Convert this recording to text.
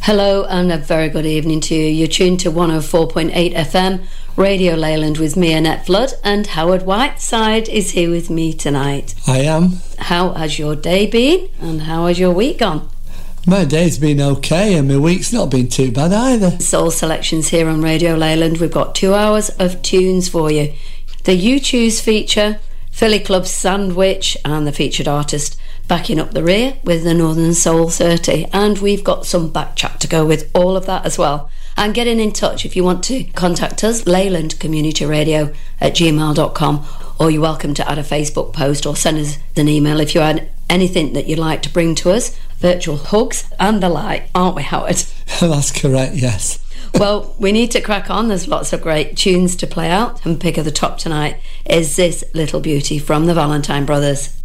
Hello and a very good evening to you. You're tuned to 104.8 FM, Radio Leyland with me, Annette Flood, and Howard Whiteside is here with me tonight. I am. How has your day been and how has your week gone? My day's been okay and my week's not been too bad either. Soul Selections here on Radio Leyland. We've got 2 hours of tunes for you. The You Choose feature, Philly Club Sandwich and the featured artist backing up the rear with the Northern Soul 30, and we've got some back chat to go with all of that as well. And getting in touch if you want to contact us, leylandcommunityradio@gmail.com, or you're welcome to add a Facebook post or send us an email if you had anything that you'd like to bring to us, virtual hugs and the like, aren't we, Howard? That's correct, yes. Well, we need to crack on. There's lots of great tunes to play out, and pick of the top tonight is this little beauty from the Valentine Brothers.